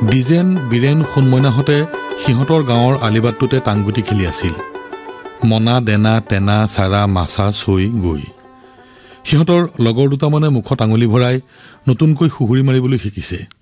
বিজেন বীৰেন সোণমইনাহঁতে সিহঁতৰ গাঁৱৰ আলিবাটটোতে টাংগুটি খেলি আছিল। মনা দেনা টেনা চাৰা মাছা চৈ গৈ সিহঁতৰ লগৰ দুটামানে মুখত আঙুলি ভৰাই নতুনকৈ সুহুৰি মাৰিবলৈ শিকিছে।